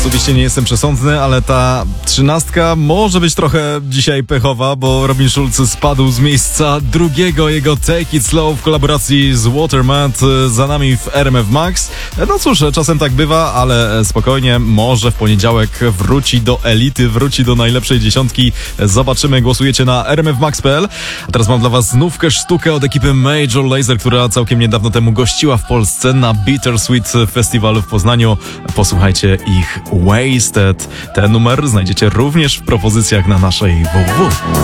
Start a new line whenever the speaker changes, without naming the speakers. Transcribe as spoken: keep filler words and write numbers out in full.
Osobiście nie jestem przesądny, ale ta trzynastka może być trochę dzisiaj pechowa, bo Robin Schulz spadł z miejsca drugiego. Jego Take It Slow w kolaboracji z Waterman za nami w R M F Max. No cóż, czasem tak bywa, ale spokojnie, może w poniedziałek wróci do elity, wróci do najlepszej dziesiątki. Zobaczymy, głosujecie na r m f max kropka p l. A teraz mam dla was znówkę sztukę od ekipy Major Lazer, która całkiem niedawno temu gościła w Polsce na Bittersweet Festiwalu w Poznaniu. Posłuchajcie ich Wasted. Ten numer znajdziecie również w propozycjach na naszej w w w.